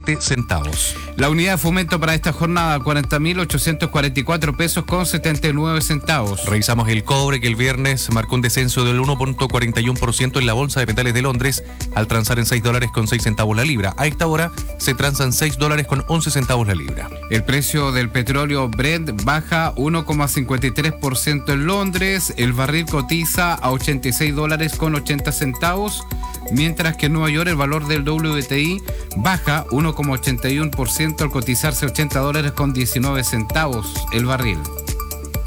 7 centavos. La unidad de fomento para esta jornada, 40.844 pesos con 79 centavos. Revisamos el cobre, que el viernes marcó un descenso del 1.41% en la bolsa de metales de Londres, al transar en $6.06 la libra. A esta hora se transan $6.11 la libra. El precio del petróleo Brent baja 1,53% en Londres. El barril cotiza a $86.80, mientras que en Nueva York el valor del WTI baja 1,81% al cotizarse $80.19 el barril.